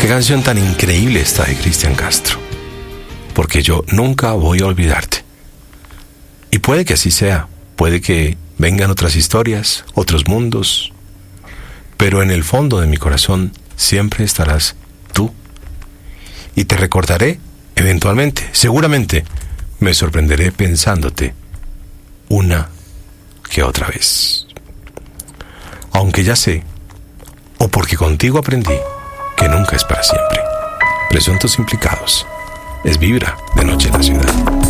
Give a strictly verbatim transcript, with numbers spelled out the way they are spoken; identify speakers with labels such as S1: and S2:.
S1: Qué canción tan increíble esta de Cristian Castro. Porque yo nunca voy a olvidarte. Y puede que así sea. Puede que vengan otras historias, otros mundos. Pero en el fondo de mi corazón siempre estarás tú. Y te recordaré eventualmente. Seguramente me sorprenderé pensándote una que otra vez. Aunque ya sé, o porque contigo aprendí, que nunca es para siempre. Presuntos implicados. Es Vibra de Noche en la Ciudad.